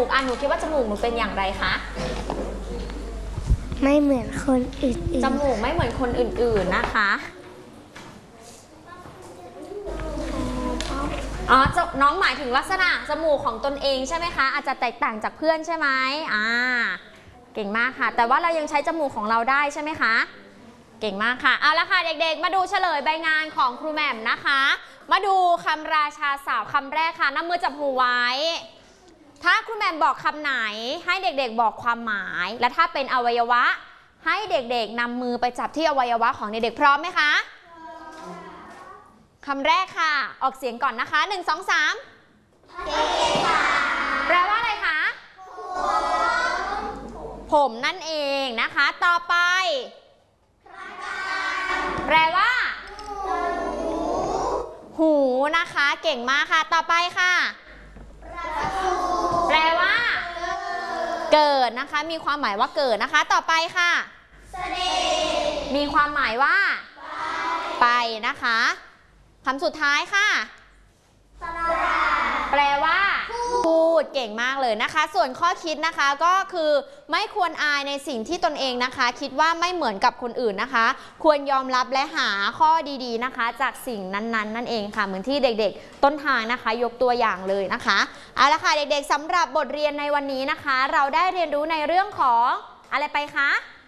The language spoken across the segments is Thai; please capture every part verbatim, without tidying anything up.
กอ่ะหนูคิดว่าจมูกหนูเป็นอย่างไรคะไม่เหมือนคนอื่นๆจมูกไม่เหมือนคนอื่นๆนะคะอ๋อน้องหมายถึงลักษณะจมูกของตนเองใช่ไหมคะอาจจะแตกต่างจากเพื่อนใช่ไหมอ่าเก่งมากค่ะแต่ว่าเรายังใช้จมูกของเราได้ใช่ไหมคะเก่งมากค่ะเอาละค่ะเด็กๆมาดูเฉลยใบงานของครูแหม่มนะคะมาดูคำราชาศัพท์คำแรกค่ะนำมือจับหูไว้ถ้าครูแหม่มบอกคำไหนให้เด็กๆบอกความหมายและถ้าเป็นอวัยวะให้เด็กๆนำมือไปจับที่อวัยวะของเด็กๆพร้อมไหมคะคำแรกค่ะออกเสียงก่อนนะคะหนึ่ง สอง สามแปลว่าอะไรคะผมนั่นเองนะคะต่อไปแปลว่าหูนะคะเก่งมากค่ะต่อไปค่ะแปลว่าเกิดนะคะมีความหมายว่าเกิดนะคะต่อไปค่ะมีความหมายว่าไปนะคะคำสุดท้ายค่ะแปลว่าพูดเก่งมากเลยนะคะส่วนข้อคิดนะคะก็คือไม่ควรอายในสิ่งที่ตนเองนะคะคิดว่าไม่เหมือนกับคนอื่นนะคะควรยอมรับและหาข้อดีๆนะคะจากสิ่งนั้นๆนั่นเองค่ะเหมือนที่เด็กๆต้นทางนะคะยกตัวอย่างเลยนะคะเอาละค่ะเด็กๆสำหรับบทเรียนในวันนี้นะคะเราได้เรียนรู้ในเรื่องของอะไรไปคะ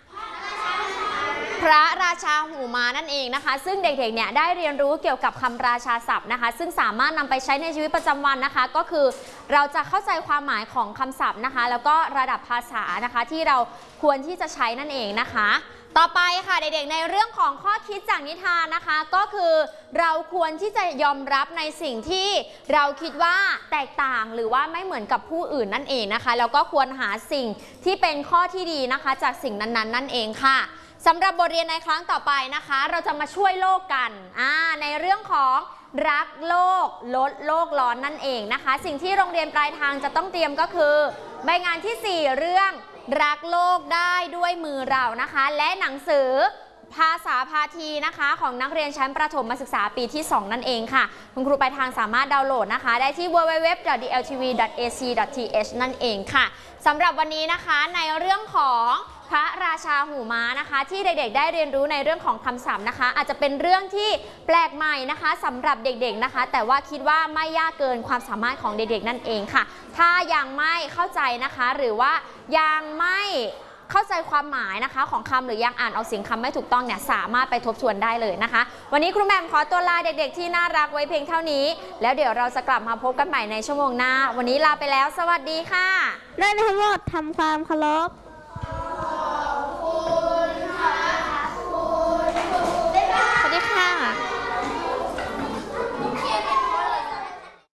พระราชาหูม้านั่นเองนะคะซึ่งเด็กๆเนี่ยได้เรียนรู้เกี่ยวกับคำราชาศัพท์นะคะซึ่งสามารถนำไปใช้ในชีวิตประจำวันนะคะก็คือเราจะเข้าใจความหมายของคำศัพท์นะคะแล้วก็ระดับภาษานะคะที่เราควรที่จะใช้นั่นเองนะคะต่อไปค่ะเด็กๆในเรื่องของข้อคิดจากนิทานนะคะก็คือเราควรที่จะยอมรับในสิ่งที่เราคิดว่าแตกต่างหรือว่าไม่เหมือนกับผู้อื่นนั่นเองนะคะแล้วก็ควรหาสิ่งที่เป็นข้อที่ดีนะคะจากสิ่งนั้นๆนั่นเองค่ะสำหรับบทเรียนในครั้งต่อไปนะคะเราจะมาช่วยโลกกันอ่าในเรื่องของรักโลกลดโลกร้อนนั่นเองนะคะสิ่งที่โรงเรียนปลายทางจะต้องเตรียมก็คือใบงานที่สี่เรื่องรักโลกได้ด้วยมือเรานะคะและหนังสือภาษาพาทีนะคะของนักเรียนชั้นประถมศึกษาปีที่สองนั่นเองค่ะคุณครูปลายทางสามารถดาวน์โหลดนะคะได้ที่ ดับเบิลยู ดับเบิลยู ดับเบิลยู ดอท ดี แอล ที วี ดอท เอ ซี ดอท ที เอช นั่นเองค่ะสำหรับวันนี้นะคะในเรื่องของพระราชาหูม้านะคะที่เด็กๆได้เรียนรู้ในเรื่องของคำศัพท์นะคะอาจจะเป็นเรื่องที่แปลกใหม่นะคะสำหรับเด็กๆนะคะแต่ว่าคิดว่าไม่ยากเกินความสามารถของเด็กๆนั่นเองค่ะถ้ายังไม่เข้าใจนะคะหรือว่ายังไม่เข้าใจความหมายนะคะของคำหรือยังอ่านเอาเสียงคำไม่ถูกต้องเนี่ยสามารถไปทบทวนได้เลยนะคะวันนี้ครูแหม่มขอตัวลาเด็กๆที่น่ารักไว้เพียงเท่านี้แล้วเดี๋ยวเราจะกลับมาพบกันใหม่ในชั่วโมงหน้าวันนี้ลาไปแล้วสวัสดีค่ะได้ทั้งหมดทำความเคารพ